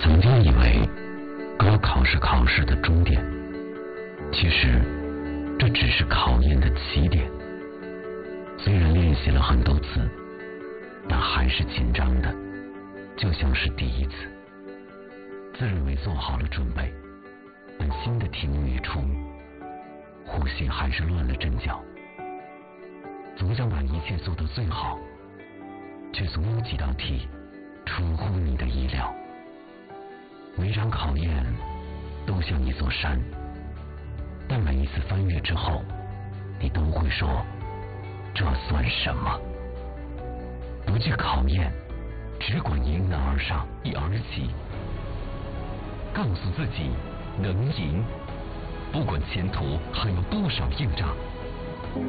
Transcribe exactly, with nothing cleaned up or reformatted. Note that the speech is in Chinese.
曾经以为高考是考试的终点，其实这只是考验的起点。虽然练习了很多次，但还是紧张的，就像是第一次。自认为做好了准备，但新的题目一出，呼吸还是乱了阵脚。总想把一切做到最好，却总有几道题出乎你的意料。每场考验都像一座山，但每一次翻越之后，你都会说，这算什么？不惧考验，只管迎难而上，一而起。告诉自己能赢，不管前途还有多少硬仗。